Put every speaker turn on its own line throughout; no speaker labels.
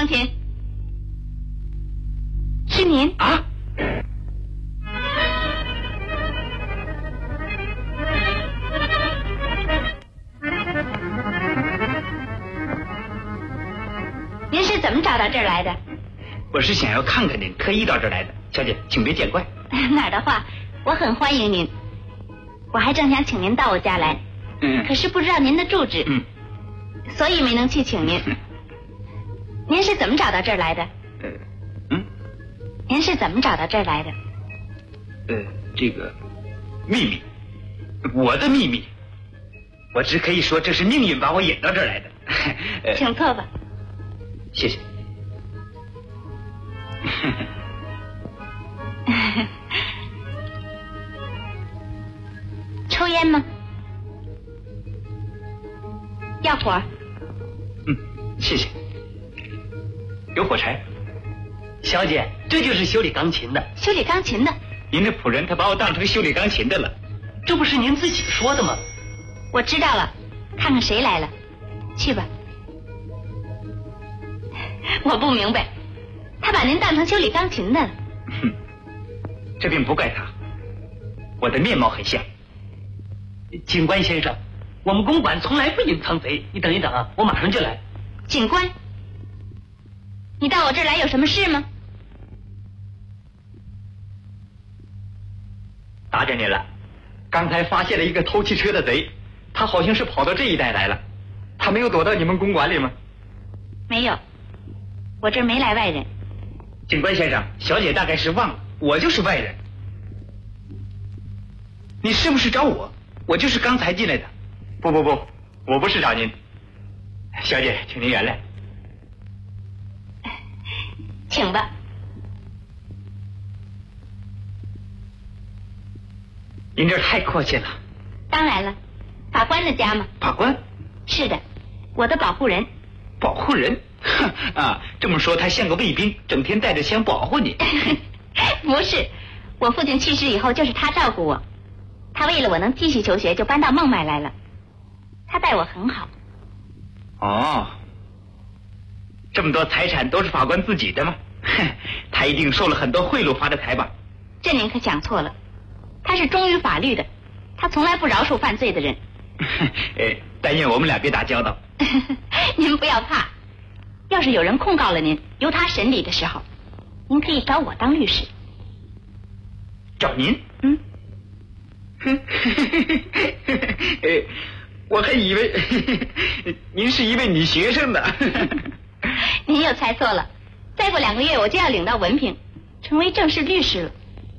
钢琴。是您
啊？
您是怎么找到这儿来的？
我是想要看看您，特意到这儿来的。小姐，请别见怪。
哪儿的话，我很欢迎您。我还正想请您到我家来，可是不知道您的住址，所以没能去请您。您是怎么找到这儿来的？您是怎么找到这儿来的？
这个秘密，我的秘密，我只可以说这是命运把我引到这儿来的。
请坐吧。
谢谢。
抽烟吗？要火？
谢谢。有火柴。
小姐，这就是修理钢琴的。
修理钢琴的？
您的仆人他把我当成修理钢琴的了。
这不是您自己说的吗？
我知道了，看看谁来了。去吧。我不明白，他把您当成修理钢琴的了。
这并不怪他，我的面貌很像。
警官先生，我们公馆从来不隐藏贼，你等一等啊，我马上就来。
警官，你到我这儿来有什么事吗？
打见您了，刚才发现了一个偷汽车的贼，他好像是跑到这一带来了。他没有躲到你们公馆里吗？
没有，我这儿没来外人。
警官先生，小姐大概是忘了，我就是外人。你是不是找我？我就是刚才进来的。不，我不是找您。小姐，请您原谅。
请吧。
您这太客气了。
当然了，法官的家嘛。
法官？
是的，我的保护人。
保护人？啊，这么说他像个卫兵，整天带着枪保护你。
不是，我父亲去世以后就是他照顾我，他为了我能继续求学就搬到孟买来了，他待我很好。
哦，这么多财产都是法官自己的吗？他一定受了很多贿赂发的财吧？
这您可想错了，他是忠于法律的，他从来不饶恕犯罪的人。
但愿我们俩别打交道。
您不要怕，要是有人控告了您，由他审理的时候，您可以找我当律师。
找您？我还以为您是一位女学生呢。
您又猜错了，再过2个月我就要领到文凭，成为正式律师了。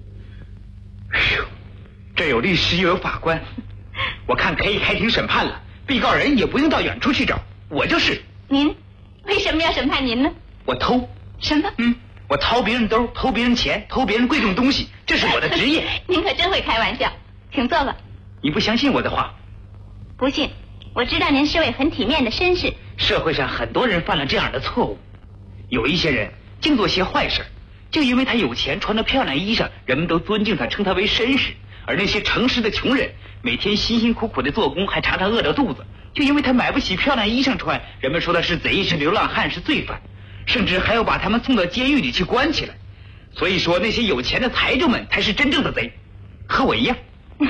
这有律师又有法官，我看可以开庭审判了，被告人也不用到远处去找，我就是。
您为什么要审判您呢？
我偷。
什么？
我掏别人兜，偷别人钱，偷别人贵重东西，这是我的职业。
您可真会开玩笑，请坐吧。
你不相信我的话？
不信，我知道您是位很体面的绅士。
社会上很多人犯了这样的错误，有一些人净做些坏事，就因为他有钱，穿着漂亮衣裳，人们都尊敬他，称他为绅士。而那些诚实的穷人，每天辛辛苦苦的做工，还常常饿着肚子，就因为他买不起漂亮衣裳穿，人们说他是贼，是流浪汉，是罪犯，甚至还要把他们送到监狱里去关起来。所以说那些有钱的财主们才是真正的贼，和我一样。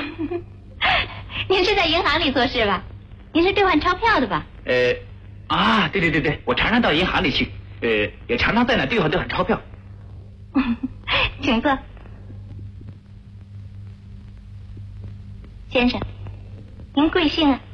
您是在银行里做事吧？您是兑换钞票的吧？
对，我常常到银行里去，也常常在那兑换钞票。
请坐。先生，您贵姓啊？